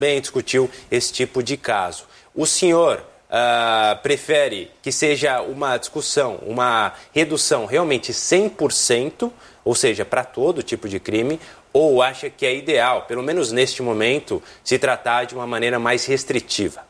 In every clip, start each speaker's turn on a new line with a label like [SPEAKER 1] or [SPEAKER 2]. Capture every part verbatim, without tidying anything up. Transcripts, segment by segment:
[SPEAKER 1] Bem, discutiu esse tipo de caso. O senhor uh, prefere que seja uma discussão, uma redução realmente cem por cento, ou seja, para todo tipo de crime, ou acha que é ideal, pelo menos neste momento, se tratar de uma maneira mais restritiva?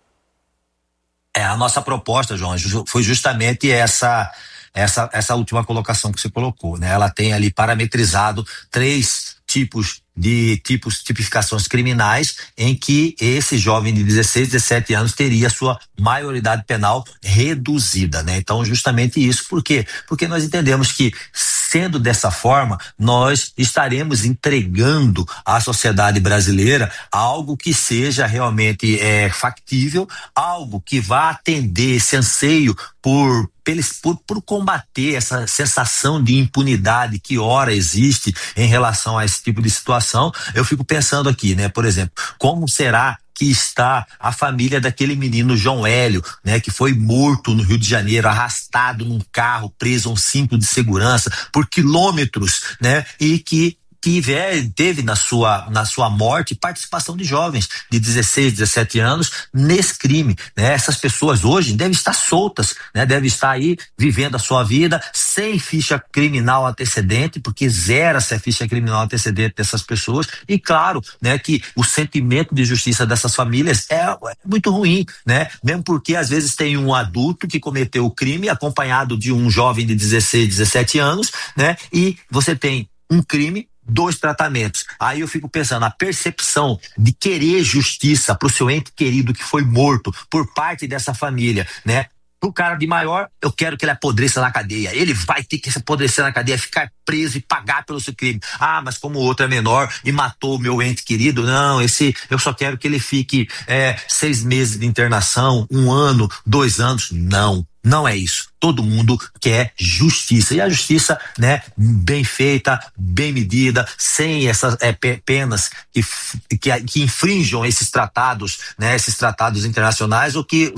[SPEAKER 2] É, a nossa proposta, João, foi justamente essa, essa, essa última colocação que você colocou, né? Ela tem ali parametrizado três tipos de tipos, tipificações criminais em que esse jovem de dezesseis, dezessete anos teria sua maioridade penal reduzida, né? Então, justamente isso. Por quê? Porque nós entendemos que, sendo dessa forma, nós estaremos entregando à sociedade brasileira algo que seja realmente é, factível, algo que vá atender esse anseio por Por, por combater essa sensação de impunidade que ora existe em relação a esse tipo de situação. Eu fico pensando aqui, né, por exemplo, como será que está a família daquele menino João Hélio, né, que foi morto no Rio de Janeiro, arrastado num carro, preso a um cinto de segurança por quilômetros, né, e que que teve na sua, na sua morte participação de jovens de dezesseis, dezessete anos nesse crime, né? Essas pessoas hoje devem estar soltas, né? Devem estar aí vivendo a sua vida sem ficha criminal antecedente, porque zera-se a ficha criminal antecedente dessas pessoas, e claro, né, que o sentimento de justiça dessas famílias é, é muito ruim, né? Mesmo porque às vezes tem um adulto que cometeu o crime acompanhado de um jovem de dezesseis, dezessete anos, né? E você tem um crime, dois tratamentos. Aí eu fico pensando, a percepção de querer justiça pro seu ente querido que foi morto por parte dessa família, né? Pro cara de maior, eu quero que ele apodreça na cadeia. Ele vai ter que se apodrecer na cadeia, ficar preso e pagar pelo seu crime. Ah, mas como o outro é menor e matou o meu ente querido, não, esse, eu só quero que ele fique é, seis meses de internação, um ano, dois anos. Não. Não é isso. Todo mundo quer justiça. E a justiça, né, bem feita, bem medida, sem essas é, penas que, que, que infringam esses tratados, né, esses tratados internacionais, ou que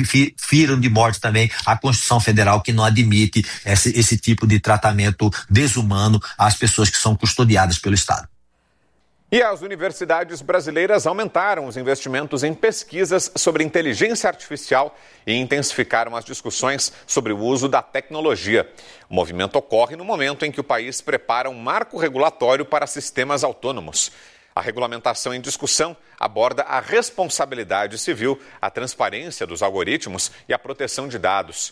[SPEAKER 2] firam de morte também a Constituição Federal, que não admite esse, esse tipo de tratamento desumano às pessoas que são custodiadas pelo Estado.
[SPEAKER 3] E as universidades brasileiras aumentaram os investimentos em pesquisas sobre inteligência artificial e intensificaram as discussões sobre o uso da tecnologia. O movimento ocorre no momento em que o país prepara um marco regulatório para sistemas autônomos. A regulamentação em discussão aborda a responsabilidade civil, a transparência dos algoritmos e a proteção de dados.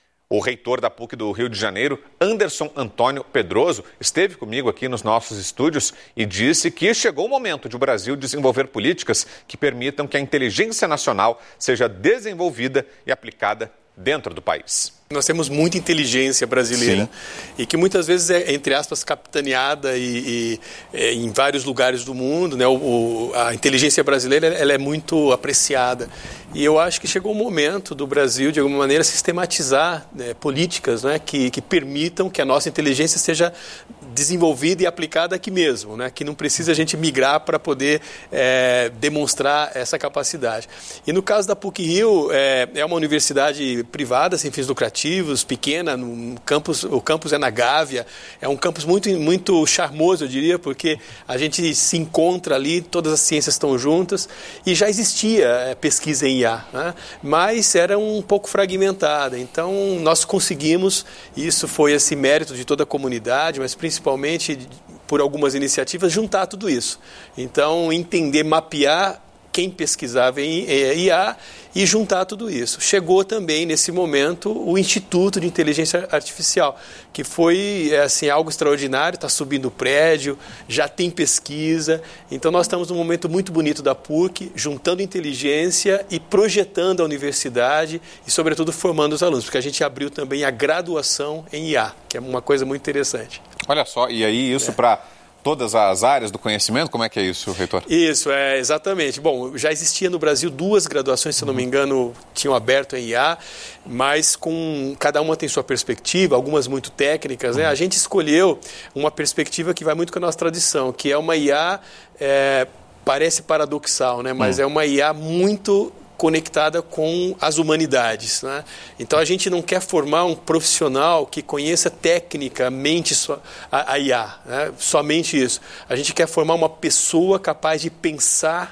[SPEAKER 3] O reitor da P U C do Rio de Janeiro, Anderson Antônio Pedroso, esteve comigo aqui nos nossos estúdios e disse que chegou o momento de o Brasil desenvolver políticas que permitam que a inteligência nacional seja desenvolvida e aplicada dentro do país.
[SPEAKER 4] Nós temos muita inteligência brasileira. Sim. E que muitas vezes é, entre aspas, capitaneada e, e, é, em vários lugares do mundo, né? O, o, a inteligência brasileira ela é muito apreciada. E eu acho que chegou o momento do Brasil, de alguma maneira, sistematizar, né, políticas, né, que, que permitam que a nossa inteligência seja desenvolvida e aplicada aqui mesmo, né? Que não precisa a gente migrar para poder é, demonstrar essa capacidade. E no caso da P U C Rio, é, é uma universidade privada, sem fins lucrativos, pequena, no campus, o campus é na Gávea, é um campus muito, muito charmoso, eu diria, porque a gente se encontra ali, todas as ciências estão juntas, e já existia é, pesquisa em I A, né? Mas era um pouco fragmentada. Então nós conseguimos, e isso foi esse mérito de toda a comunidade, mas principalmente por algumas iniciativas, juntar tudo isso. Então entender, mapear quem pesquisava em I A e juntar tudo isso. Chegou também, nesse momento, o Instituto de Inteligência Artificial, que foi assim, algo extraordinário, está subindo o prédio, já tem pesquisa. Então, nós estamos num momento muito bonito da P U C, juntando inteligência e projetando a universidade e, sobretudo, formando os alunos, porque a gente abriu também a graduação em I A, que é uma coisa muito interessante.
[SPEAKER 3] Olha só, e aí isso é. para todas as áreas do conhecimento? Como é que é isso, reitor?
[SPEAKER 4] Isso, é exatamente. Bom, já existia no Brasil duas graduações, se eu não me engano, tinham aberto em I A, mas com cada uma tem sua perspectiva, algumas muito técnicas, né? A gente escolheu uma perspectiva que vai muito com a nossa tradição, que é uma I A, é, parece paradoxal, né? Mas hum. é uma I A muito conectada com as humanidades, né? Então a gente não quer formar um profissional que conheça tecnicamente a, a I A, né? Somente isso. A gente quer formar uma pessoa capaz de pensar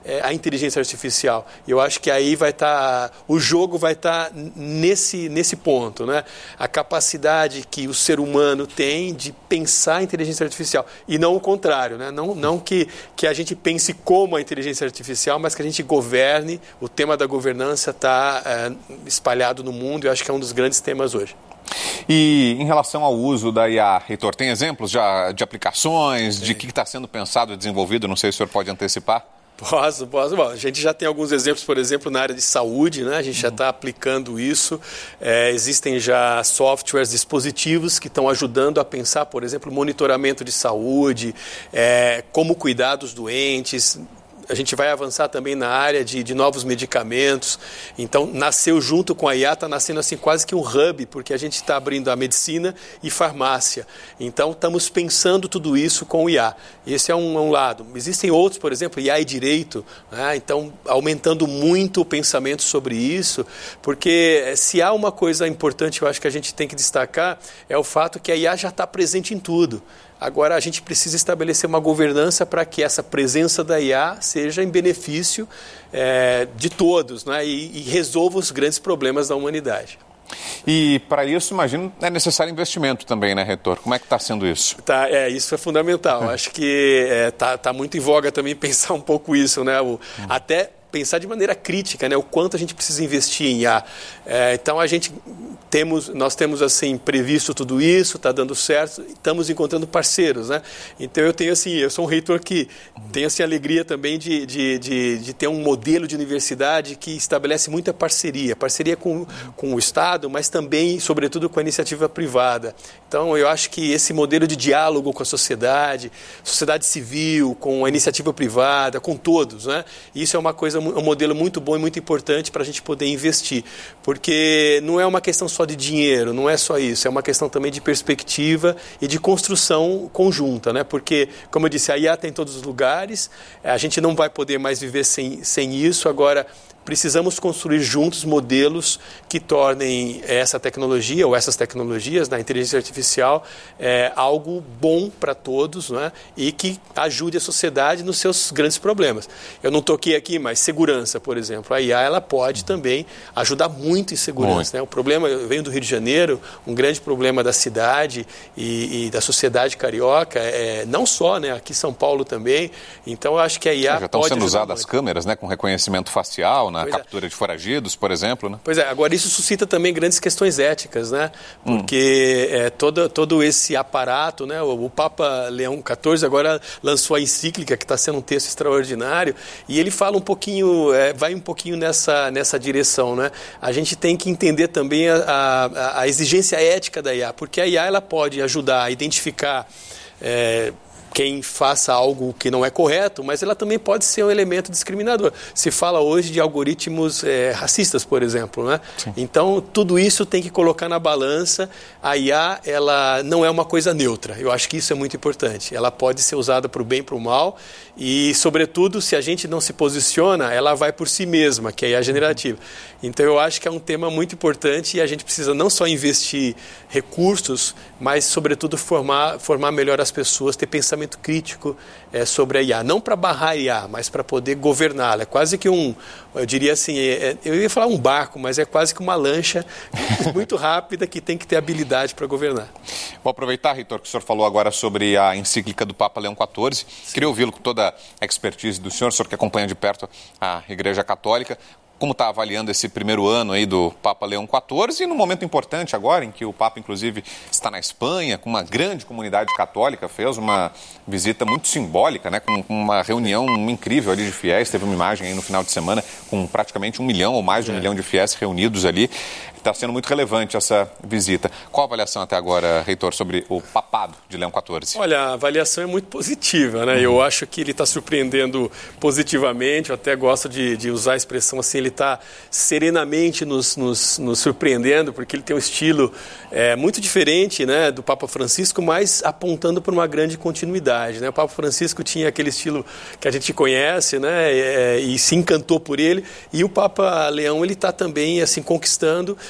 [SPEAKER 4] é, a inteligência artificial. Eu acho que aí vai estar, tá, o jogo vai estar tá nesse, nesse ponto, né? A capacidade que o ser humano tem de pensar a inteligência artificial e não o contrário, né? Não, não que, que a gente pense como a inteligência artificial, mas que a gente governe. O tema da governança está é, espalhado no mundo e eu acho que é um dos grandes temas hoje.
[SPEAKER 3] E em relação ao uso da I A, Heitor, tem exemplos já de aplicações, Sim. de que está sendo pensado e desenvolvido? Não sei se o senhor pode antecipar.
[SPEAKER 4] Posso, posso. Bom, a gente já tem alguns exemplos, por exemplo, na área de saúde, né? A gente já está aplicando isso. É, existem já softwares, dispositivos que estão ajudando a pensar, por exemplo, monitoramento de saúde, é, como cuidar dos doentes. A gente vai avançar também na área de, de novos medicamentos. Então, nasceu junto com a I A, está nascendo assim quase que um hub, porque a gente está abrindo a medicina e farmácia. Então, estamos pensando tudo isso com o I A. Esse é um, um lado. Existem outros, por exemplo, I A e direito, né? Então, aumentando muito o pensamento sobre isso, porque se há uma coisa importante, eu acho que a gente tem que destacar, é o fato que a I A já está presente em tudo. Agora, a gente precisa estabelecer uma governança para que essa presença da I A seja em benefício é, de todos, né? e, e resolva os grandes problemas da humanidade.
[SPEAKER 3] E para isso, imagino, é necessário investimento também, né, Heitor? Como é que está sendo isso?
[SPEAKER 4] Tá, é, isso é fundamental. Acho que está é, tá muito em voga também pensar um pouco isso, né? O, hum. Até pensar de maneira crítica, né, o quanto a gente precisa investir em I A. É, então, a gente temos, nós temos assim, previsto tudo isso, está dando certo, estamos encontrando parceiros, né? Então, eu tenho assim, eu sou um reitor que tem assim, a alegria também de, de, de, de ter um modelo de universidade que estabelece muita parceria, parceria com, com o Estado, mas também, sobretudo, com a iniciativa privada. Então, eu acho que esse modelo de diálogo com a sociedade, sociedade civil, com a iniciativa privada, com todos, né? Isso é uma coisa um modelo muito bom e muito importante para a gente poder investir, porque não é uma questão só de dinheiro, não é só isso, é uma questão também de perspectiva e de construção conjunta, né? Porque, como eu disse, a I A está em todos os lugares, a gente não vai poder mais viver sem, sem isso, agora precisamos construir juntos modelos que tornem essa tecnologia ou essas tecnologias da inteligência artificial é, algo bom para todos, né? E que ajude a sociedade nos seus grandes problemas. Eu não toquei aqui, mas segurança, por exemplo. A I A ela pode também ajudar muito em segurança. Né? O problema, eu venho do Rio de Janeiro, um grande problema da cidade e, e da sociedade carioca, é, não só, né? Aqui em São Paulo também. Então, eu acho que a I A
[SPEAKER 3] já estão
[SPEAKER 4] pode
[SPEAKER 3] sendo usadas
[SPEAKER 4] muito.
[SPEAKER 3] as câmeras, né, com reconhecimento facial, na
[SPEAKER 4] pois
[SPEAKER 3] captura
[SPEAKER 4] é.
[SPEAKER 3] de foragidos, por exemplo, né?
[SPEAKER 4] Pois é, agora isso suscita também grandes questões éticas, né? Porque hum. é, todo, todo esse aparato, né? O, o Papa Leão quatorze agora lançou a encíclica, que está sendo um texto extraordinário, e ele fala um pouquinho, é, vai um pouquinho nessa, nessa direção, né? A gente tem que entender também a, a, a exigência ética da I A, porque a I A ela pode ajudar a identificar é, quem faça algo que não é correto, mas ela também pode ser um elemento discriminador. Se fala hoje de algoritmos é, racistas, por exemplo, né? Então, tudo isso tem que colocar na balança. A I A, ela não é uma coisa neutra. Eu acho que isso é muito importante. Ela pode ser usada para o bem e para o mal e, sobretudo, se a gente não se posiciona, ela vai por si mesma, que é a I A generativa. Então, eu acho que é um tema muito importante e a gente precisa não só investir recursos, mas, sobretudo, formar, formar melhor as pessoas, ter pensamento crítico é, sobre a I A, não para barrar a I A, mas para poder governá-la. É quase que um, eu diria assim, é, eu ia falar um barco, mas é quase que uma lancha muito rápida que tem que ter habilidade para governar.
[SPEAKER 3] Vou aproveitar, Heitor, que o senhor falou agora sobre a encíclica do Papa Leão quatorze. Sim. Queria ouvi-lo com toda a expertise do senhor, o senhor que acompanha de perto a Igreja Católica. Como está avaliando esse primeiro ano aí do Papa Leão quatorze e num momento importante agora, em que o Papa, inclusive, está na Espanha, com uma grande comunidade católica, fez uma visita muito simbólica, né, com uma reunião incrível ali de fiéis, teve uma imagem aí no final de semana com praticamente um milhão ou mais de um é. milhão de fiéis reunidos ali. Está sendo muito relevante essa visita. Qual a avaliação até agora, Heitor, sobre o papado de Leão quatorze?
[SPEAKER 4] Olha, a avaliação é muito positiva, né? Uhum. Eu acho que ele está surpreendendo positivamente, eu até gosto de, de usar a expressão assim, ele está serenamente nos, nos, nos surpreendendo, porque ele tem um estilo é, muito diferente, né, do Papa Francisco, mas apontando para uma grande continuidade, né? O Papa Francisco tinha aquele estilo que a gente conhece, né, é, e se encantou por ele, e o Papa Leão ele está também assim, conquistando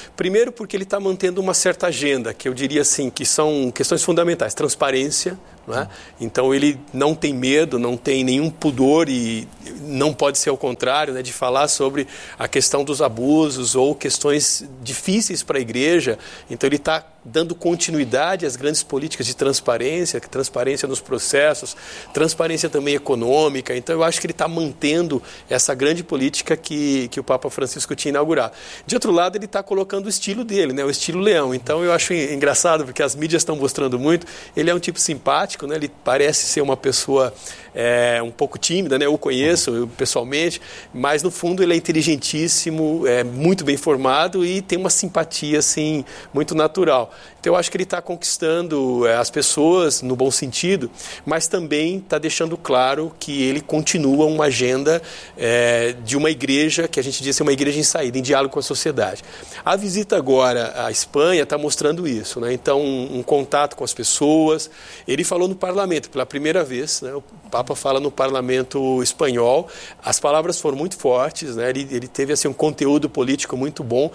[SPEAKER 4] Primeiro porque ele está mantendo uma certa agenda, que eu diria assim, que são questões fundamentais. Transparência, não é? Então ele não tem medo, não tem nenhum pudor e não pode ser ao contrário, né, de falar sobre a questão dos abusos ou questões difíceis para a igreja. Então ele está dando continuidade às grandes políticas de transparência, transparência nos processos, transparência também econômica. Então eu acho que ele está mantendo essa grande política que, que o Papa Francisco tinha inaugurado. De outro lado, ele está colocando o estilo dele, né, o estilo leão. Então eu acho engraçado, porque as mídias estão mostrando muito, ele é um tipo simpático, né, ele parece ser uma pessoa é, um pouco tímida, né, eu o conheço eu, pessoalmente, mas no fundo ele é inteligentíssimo, é muito bem formado e tem uma simpatia assim, muito natural. Então eu acho que ele está conquistando é, as pessoas no bom sentido, mas também está deixando claro que ele continua uma agenda é, de uma igreja, que a gente diz ser uma igreja em saída, em diálogo com a sociedade. A visita agora à Espanha está mostrando isso, né? Então um, um contato com as pessoas. Ele falou no parlamento pela primeira vez, né? O Papa fala no parlamento espanhol, as palavras foram muito fortes, né? ele, ele teve assim, um conteúdo político muito bom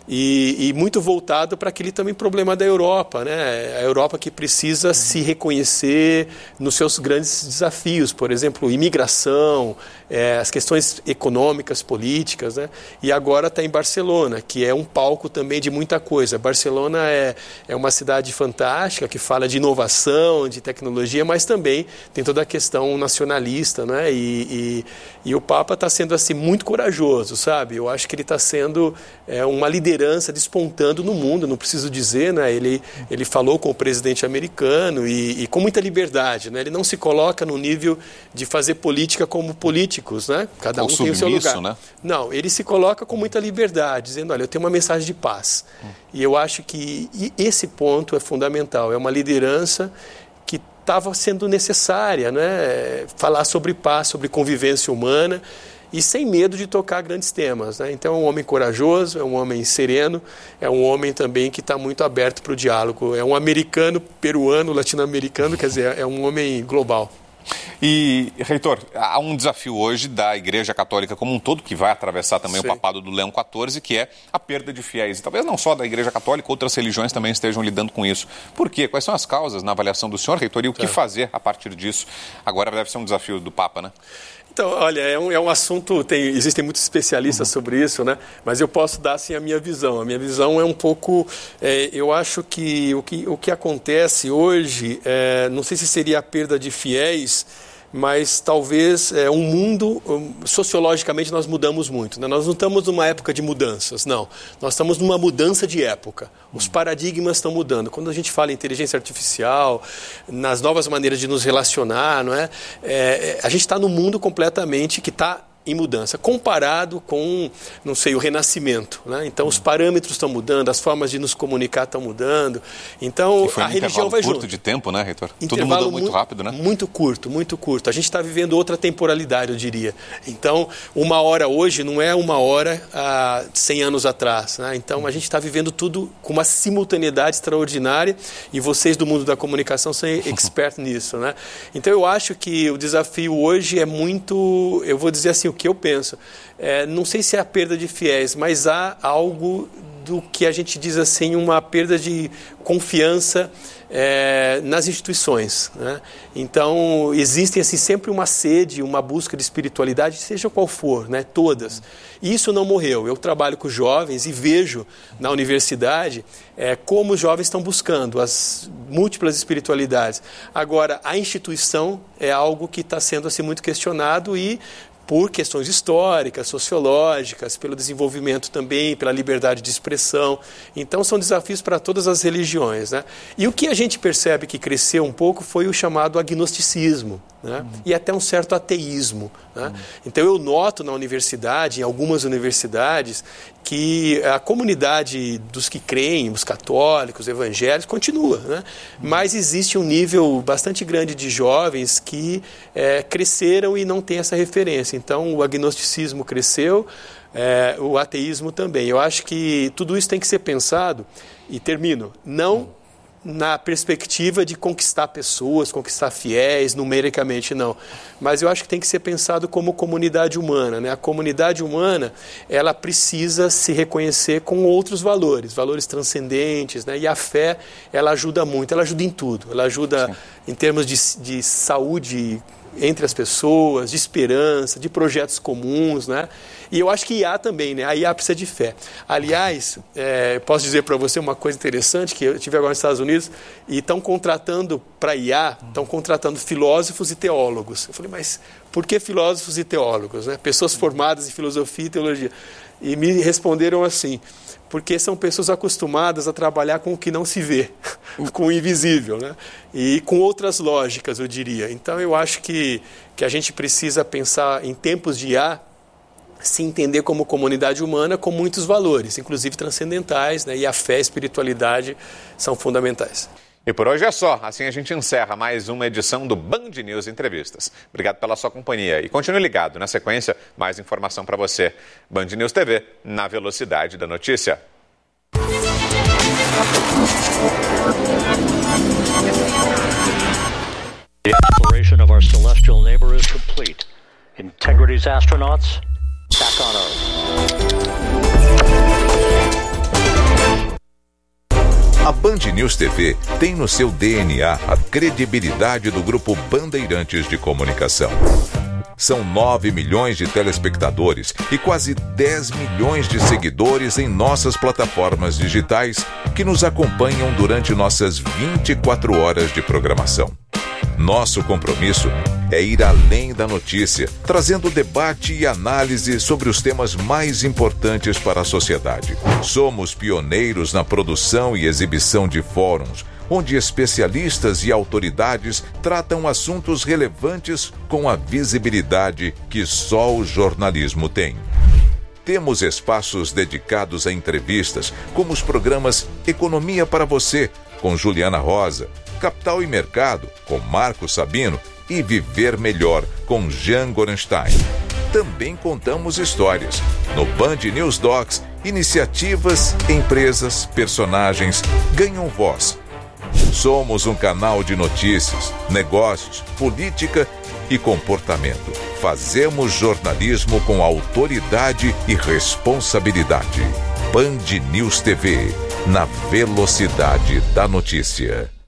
[SPEAKER 4] e, e muito voltado para aquele também problema da Europa, né? A Europa que precisa se reconhecer nos seus grandes desafios, por exemplo, imigração, é, as questões econômicas, políticas, né? E agora está em Barcelona, que é um palco também de muita coisa. Barcelona é, é uma cidade fantástica, que fala de inovação, de tecnologia, mas também tem toda a questão nacionalista, né? E, e, e o Papa está sendo assim, muito corajoso, sabe? Eu acho que ele está sendo é, uma liderança despontando no mundo, não preciso dizer, né? Ele, ele falou com o presidente americano e, e com muita liberdade, né? Ele não se coloca no nível de fazer política como políticos, né? Cada um tem o seu lugar. Né? Não, ele se coloca com muita liberdade, dizendo, olha, eu tenho uma mensagem de paz. Hum. E eu acho que esse ponto é fundamental, é uma liderança que estava sendo necessária, né? Falar sobre paz, sobre convivência humana e sem medo de tocar grandes temas, né? Então é um homem corajoso, é um homem sereno, é um homem também que está muito aberto para o diálogo. É um americano, peruano, latino-americano, quer dizer, é um homem global.
[SPEAKER 3] E, reitor, há um desafio hoje da Igreja Católica como um todo, que vai atravessar também Sim. o papado do Leão quatorze, que é a perda de fiéis. E talvez não só da Igreja Católica, outras religiões também estejam lidando com isso. Por quê? Quais são as causas na avaliação do senhor, reitor, e o que é. fazer a partir disso? Agora deve ser um desafio do Papa, né?
[SPEAKER 4] Então, olha, é um, é um assunto, tem, existem muitos especialistas uhum. sobre isso, né? Mas eu posso dar, assim, a minha visão. A minha visão é um pouco, é, eu acho que o, que o que acontece hoje, é, não sei se seria a perda de fiéis, mas talvez é, um mundo, um, sociologicamente nós mudamos muito, né? Nós não estamos numa época de mudanças, não. Nós estamos numa mudança de época. Os paradigmas estão mudando. Quando a gente fala em inteligência artificial, nas novas maneiras de nos relacionar, não é? É, a gente está num mundo completamente que está em mudança, comparado com, não sei, o Renascimento, né? Então os parâmetros estão mudando, as formas de nos comunicar estão mudando, então
[SPEAKER 3] a religião vai junto. Curto de tempo, né, reitor? Tudo muda muito rápido, né?
[SPEAKER 4] Muito curto, muito curto. A gente está vivendo outra temporalidade, eu diria. Então, uma hora hoje não é uma hora há cem anos atrás, né? Então a gente está vivendo tudo com uma simultaneidade extraordinária e vocês do mundo da comunicação são expertos nisso, né? Então eu acho que o desafio hoje é muito, eu vou dizer assim, o que eu penso. É, não sei se é a perda de fiéis, mas há algo do que a gente diz assim, uma perda de confiança é, nas instituições, né? Então, existem assim, sempre uma sede, uma busca de espiritualidade, seja qual for, né? Todas. E isso não morreu. Eu trabalho com jovens e vejo na universidade é, como os jovens estão buscando as múltiplas espiritualidades. Agora, a instituição é algo que está sendo assim, muito questionado e por questões históricas, sociológicas, pelo desenvolvimento também, pela liberdade de expressão. Então, são desafios para todas as religiões, né? E o que a gente percebe que cresceu um pouco foi o chamado agnosticismo, né? Uhum. E até um certo ateísmo, né? Uhum. Então, eu noto na universidade, em algumas universidades, que a comunidade dos que creem, os católicos, evangélicos, continua, né? Uhum. Mas existe um nível bastante grande de jovens que é, cresceram e não têm essa referência. Então, o agnosticismo cresceu, é, o ateísmo também. Eu acho que tudo isso tem que ser pensado, e termino, não na perspectiva de conquistar pessoas, conquistar fiéis, numericamente não. Mas eu acho que tem que ser pensado como comunidade humana, né? A comunidade humana, ela precisa se reconhecer com outros valores, valores transcendentes, né? E a fé, ela ajuda muito, ela ajuda em tudo. Ela ajuda Sim. em termos de, de saúde entre as pessoas, de esperança, de projetos comuns, né? E eu acho que I A também, né? A I A precisa de fé. Aliás, é, posso dizer para você uma coisa interessante, que eu estive agora nos Estados Unidos e estão contratando para I A, estão contratando filósofos e teólogos. Eu falei, mas por que filósofos e teólogos, né? Pessoas formadas em filosofia e teologia. E me responderam assim, porque são pessoas acostumadas a trabalhar com o que não se vê, com o invisível, né? E com outras lógicas, eu diria. Então, eu acho que, que a gente precisa pensar em tempos de I A, se entender como comunidade humana com muitos valores, inclusive transcendentais, né? E a fé e a espiritualidade são fundamentais.
[SPEAKER 3] E por hoje é só. Assim a gente encerra mais uma edição do Band News Entrevistas. Obrigado pela sua companhia e continue ligado. Na sequência, mais informação para você. Band News T V, na velocidade da notícia.
[SPEAKER 5] The exploration of our celestial neighbor is complete. Integrity's astronauts back on Earth.
[SPEAKER 6] A Band News T V tem no seu D N A a credibilidade do Grupo Bandeirantes de Comunicação. São nove milhões de telespectadores e quase dez milhões de seguidores em nossas plataformas digitais que nos acompanham durante nossas vinte e quatro horas de programação. Nosso compromisso é ir além da notícia, trazendo debate e análise sobre os temas mais importantes para a sociedade. Somos pioneiros na produção e exibição de fóruns, onde especialistas e autoridades tratam assuntos relevantes com a visibilidade que só o jornalismo tem. Temos espaços dedicados a entrevistas, como os programas Economia para Você, com Juliana Rosa, Capital e Mercado, com Marco Sabino, e Viver Melhor, com Jean Gorenstein. Também contamos histórias. No Band News Docs, iniciativas, empresas, personagens ganham voz. Somos um canal de notícias, negócios, política e comportamento. Fazemos jornalismo com autoridade e responsabilidade. Band News T V, na velocidade da notícia.